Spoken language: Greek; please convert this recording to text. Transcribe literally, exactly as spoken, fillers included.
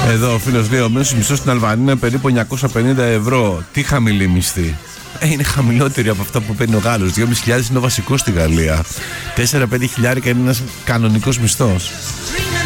Εδώ ο φίλος λέει: ο μέσος μισθός στην Αλβανία είναι περίπου εννιακόσια πενήντα ευρώ. Τι χαμηλή μισθή. Ε, είναι χαμηλότερη από αυτά που παίρνει ο Γάλλος. δυόμισι χιλιάδες είναι ο βασικός στη Γαλλία. τέσσερα πέντε χιλιάρικα είναι ένας κανονικός μισθός.